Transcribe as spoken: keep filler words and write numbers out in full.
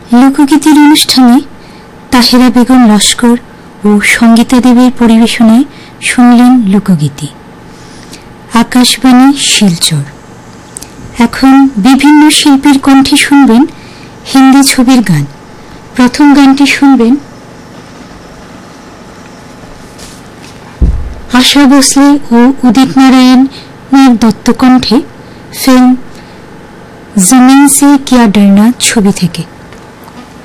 লোকগীতির অনুষ্ঠানে তাহেরা বেগম লস্কর ও সঙ্গীতা দেবীর পরিবেশনায় শুনলেন লোকগীতি। আকাশবাণী শিলচর। এখন বিভিন্ন শিল্পীর কণ্ঠে শুনবেন হিন্দি ছবির গান। প্রথম গানটি শুনবেন আশা ভোসলে ও উদিত নারায়ণের দত্ত কণ্ঠে ফিল্ম জমিন সে কিয়া ডরনা ছবি থেকে।